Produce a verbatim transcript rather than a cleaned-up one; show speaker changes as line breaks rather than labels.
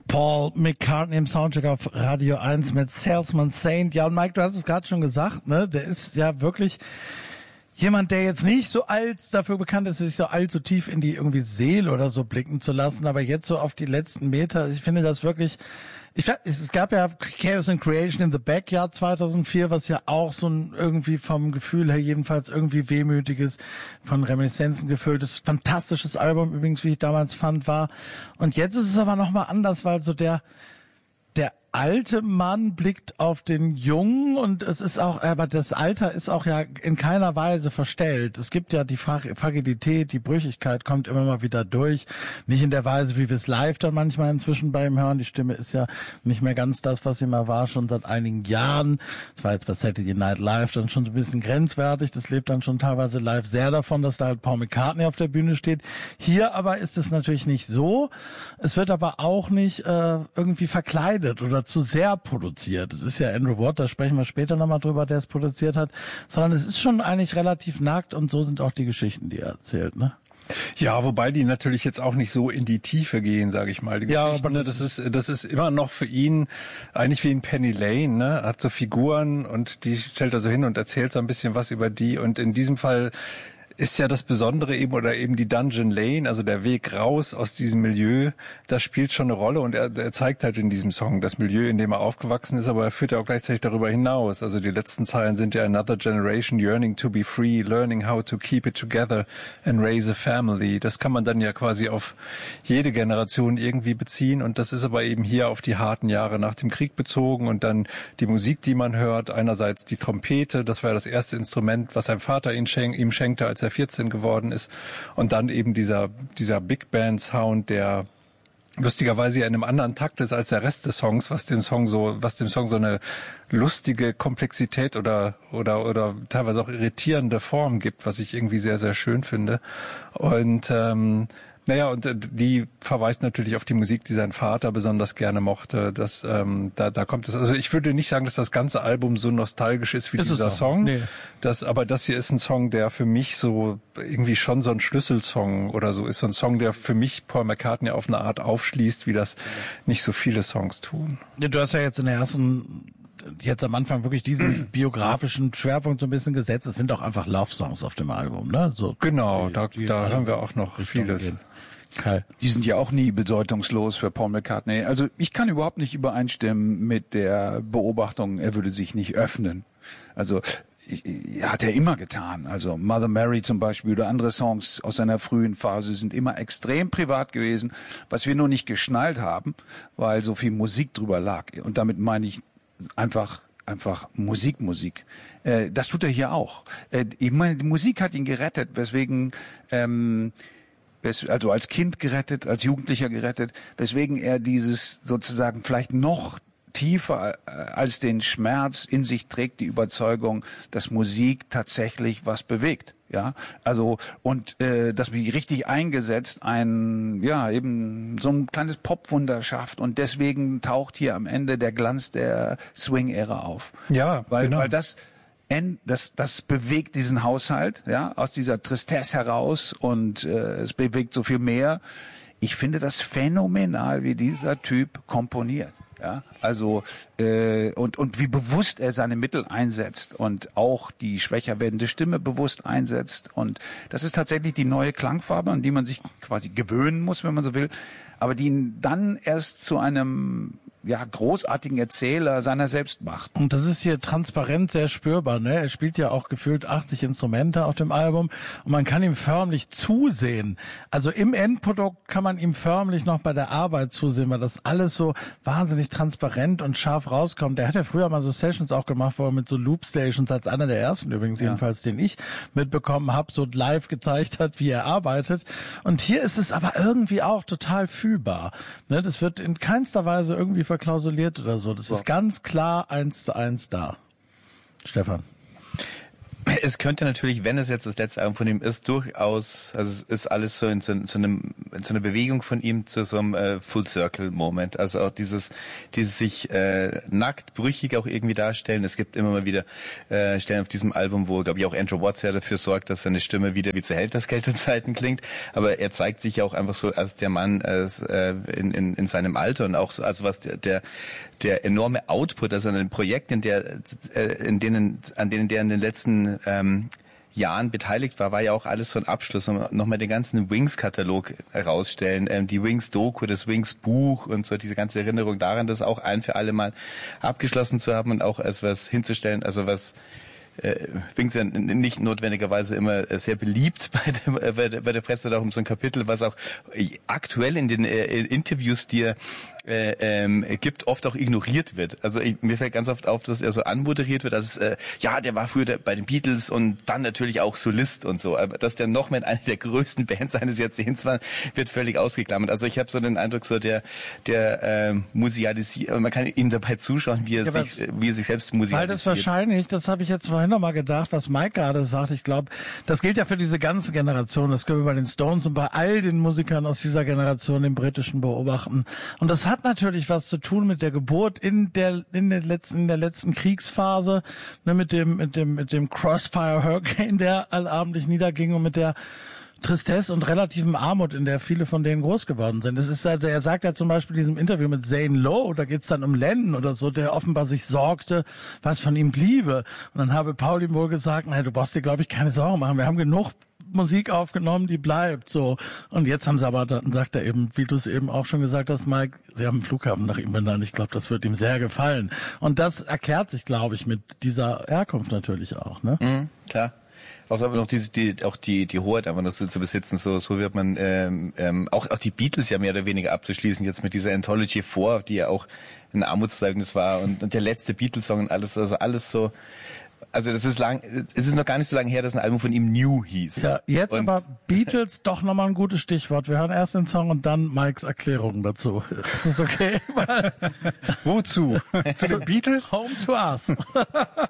Paul McCartney im Soundcheck auf Radio eins mit Salesman Saint. Ja, und Mike, du hast es gerade schon gesagt, ne? Der ist ja wirklich jemand, der jetzt nicht so alt dafür bekannt ist, sich so allzu tief in die irgendwie Seele oder so blicken zu lassen, aber jetzt so auf die letzten Meter, ich finde das wirklich, ich, es gab ja Chaos and Creation in the Backyard zweitausendvier, was ja auch so ein irgendwie vom Gefühl her jedenfalls irgendwie wehmütiges, von Reminiszenzen gefülltes, fantastisches Album übrigens, wie ich damals fand, war. Und jetzt ist es aber nochmal anders, weil so der, der alte Mann blickt auf den Jungen und es ist auch, aber das Alter ist auch ja in keiner Weise verstellt. Es gibt ja die Fragilität, die Brüchigkeit kommt immer mal wieder durch. Nicht in der Weise, wie wir es live dann manchmal inzwischen bei ihm hören. Die Stimme ist ja nicht mehr ganz das, was sie mal war, schon seit einigen Jahren. Das war jetzt bei Saturday Night Live dann schon so ein bisschen grenzwertig. Das lebt dann schon teilweise live sehr davon, dass da halt Paul McCartney auf der Bühne steht. Hier aber ist es natürlich nicht so. Es wird aber auch nicht äh, irgendwie verkleidet oder zu sehr produziert. Es ist ja Andrew Watt, da sprechen wir später nochmal drüber, der es produziert hat, sondern es ist schon eigentlich relativ nackt und so sind auch die Geschichten, die er erzählt, ne?
Ja, wobei die natürlich jetzt auch nicht so in die Tiefe gehen, sage ich mal. Die
ja,
aber ne, das ist das ist immer noch für ihn eigentlich wie ein Penny Lane, ne? Hat so Figuren und die stellt er so hin und erzählt so ein bisschen was über die und in diesem Fall ist ja das Besondere eben oder eben die Dungeon Lane, also der Weg raus aus diesem Milieu, das spielt schon eine Rolle und er, er zeigt halt in diesem Song das Milieu, in dem er aufgewachsen ist, aber er führt ja auch gleichzeitig darüber hinaus. Also die letzten Zeilen sind ja Another generation yearning to be free, learning how to keep it together and raise a family. Das kann man dann ja quasi auf jede Generation irgendwie beziehen und das ist aber eben hier auf die harten Jahre nach dem Krieg bezogen und dann die Musik, die man hört, einerseits die Trompete, das war ja das erste Instrument, was sein Vater ihm, schenk, ihm schenkte, als er vierzehn geworden ist. Und dann eben dieser dieser Big Band Sound, der lustigerweise ja in einem anderen Takt ist als der Rest des Songs, was den Song so, was dem Song so eine lustige Komplexität oder oder oder teilweise auch irritierende Form gibt, was ich irgendwie sehr sehr schön finde. Und ähm, naja, und die verweist natürlich auf die Musik, die sein Vater besonders gerne mochte. Das, ähm, da, da kommt es. Also ich würde nicht sagen, dass das ganze Album so nostalgisch ist wie ist dieser Song. Nee. Das, aber das hier ist ein Song, der für mich so irgendwie schon so ein Schlüsselsong oder so ist. So ein Song, der für mich Paul McCartney auf eine Art aufschließt, wie das nicht so viele Songs tun.
Ja, du hast ja jetzt in der ersten jetzt am Anfang wirklich diesen biografischen Schwerpunkt so ein bisschen gesetzt. Es sind auch einfach Love-Songs auf dem Album, ne? So
genau, die, da, die da hören wir auch noch vieles. Gehen.
Okay. Die sind ja auch nie bedeutungslos für Paul McCartney. Also ich kann überhaupt nicht übereinstimmen mit der Beobachtung, er würde sich nicht öffnen. Also hat er immer getan. Also Mother Mary zum Beispiel oder andere Songs aus seiner frühen Phase sind immer extrem privat gewesen, was wir nur nicht geschnallt haben, weil so viel Musik drüber lag. Und damit meine ich einfach einfach Musik, Musik. Äh, das tut er hier auch. Äh, ich meine, die Musik hat ihn gerettet, weswegen ähm, also als Kind gerettet, als Jugendlicher gerettet, weswegen er dieses sozusagen vielleicht noch tiefer als den Schmerz in sich trägt, die Überzeugung, dass Musik tatsächlich was bewegt. Ja, also und äh, dass wie richtig eingesetzt ein ja eben so ein kleines Popwunder schafft und deswegen taucht hier am Ende der Glanz der Swing-Ära auf.
Ja,
weil
genau.
weil das Das, das bewegt diesen Haushalt, ja, aus dieser Tristesse heraus und äh, es bewegt so viel mehr. Ich finde das phänomenal, wie dieser Typ komponiert, ja, also äh, und und wie bewusst er seine Mittel einsetzt und auch die schwächer werdende Stimme bewusst einsetzt und das ist tatsächlich die neue Klangfarbe, an die man sich quasi gewöhnen muss, wenn man so will, aber die ihn dann erst zu einem ja großartigen Erzähler seiner selbst macht.
Und das ist hier transparent sehr spürbar, ne? Er spielt ja auch gefühlt achtzig Instrumente auf dem Album und man kann ihm förmlich zusehen. Also im Endprodukt kann man ihm förmlich noch bei der Arbeit zusehen, weil das alles so wahnsinnig transparent und scharf rauskommt. Der hat ja früher mal so Sessions auch gemacht, wo er mit so Loop-Stations, als einer der ersten übrigens, ja. jedenfalls, den ich mitbekommen habe, so live gezeigt hat, wie er arbeitet. Und hier ist es aber irgendwie auch total fühlbar. Ne? Das wird in keinster Weise irgendwie verklausuliert oder so. Das so. ist ganz klar eins zu eins da. Stefan.
Es könnte natürlich, wenn es jetzt das letzte Album von ihm ist, durchaus, also es ist alles so in so, so, einem, in so einer Bewegung von ihm zu so einem äh, Full-Circle-Moment. Also auch dieses, dieses sich äh, nackt, brüchig auch irgendwie darstellen. Es gibt immer mal wieder äh, Stellen auf diesem Album, wo, glaube ich, auch Andrew Watts ja dafür sorgt, dass seine Stimme wieder wie zu Helter-Skelter-Zeiten klingt. Aber er zeigt sich ja auch einfach so als der Mann als, äh, in, in, in seinem Alter und auch so, also was der, der der enorme Output, also an den Projekten, der, äh, in denen, an denen der in den letzten ähm, Jahren beteiligt war, war ja auch alles so ein Abschluss. Und nochmal den ganzen Wings-Katalog herausstellen, ähm, die Wings-Doku, das Wings-Buch und so, diese ganze Erinnerung daran, das auch ein für alle Mal abgeschlossen zu haben und auch als was hinzustellen, also was äh, Wings ja nicht notwendigerweise immer sehr beliebt bei der, bei der, bei der Presse, da auch um so ein Kapitel, was auch aktuell in den äh, Interviews, die er Äh, ähm, gibt, oft auch ignoriert wird. Also ich, mir fällt ganz oft auf, dass er so anmoderiert wird, dass äh, ja, der war früher der, bei den Beatles und dann natürlich auch Solist und so. Aber dass der noch mit einer der größten Bands seines Jahrzehnts war, wird völlig ausgeklammert. Also ich habe so den Eindruck, so der der äh, musialisiert, man kann ihm dabei zuschauen, wie er
ja,
sich wie er sich selbst musialisiert.
Weil das wahrscheinlich, das habe ich jetzt vorhin noch mal gedacht, was Mike gerade sagt, ich glaube, das gilt ja für diese ganze Generation, das können wir bei den Stones und bei all den Musikern aus dieser Generation im Britischen beobachten. Und das hat natürlich was zu tun mit der Geburt in der in der letzten in der letzten Kriegsphase, ne, mit dem mit dem mit dem Crossfire Hurricane, der allabendlich niederging und mit der Tristesse und relativen Armut, in der viele von denen groß geworden sind. Es ist also, er sagt ja zum Beispiel in diesem Interview mit Zane Lowe, da geht's dann um Lennon oder so, der offenbar sich sorgte, was von ihm bliebe. Und dann habe Paul ihm wohl gesagt, na, du brauchst dir, glaube ich, keine Sorgen machen. Wir haben genug Musik aufgenommen, die bleibt, so. Und jetzt haben sie aber, dann sagt er eben, wie du es eben auch schon gesagt hast, Mike, sie haben einen Flughafen nach ihm benannt. Ich glaube, das wird ihm sehr gefallen. Und das erklärt sich, glaube ich, mit dieser Herkunft natürlich auch, ne?
Mhm, klar. Auch aber noch diese, die, auch die, die Hoheit einfach noch so zu besitzen, so, so wird man, ähm, ähm, auch, auch die Beatles ja mehr oder weniger abzuschließen, jetzt mit dieser Anthology vier, die ja auch ein Armutszeugnis war und, und der letzte Beatles-Song und alles, also alles so. Also das ist lang, es ist noch gar nicht so lange her, dass ein Album von ihm New hieß.
Ja, jetzt
und
aber Beatles doch nochmal ein gutes Stichwort. Wir hören erst den Song und dann Mikes Erklärung dazu. Ist das okay?
Wozu? Zu den Beatles?
Home to Us.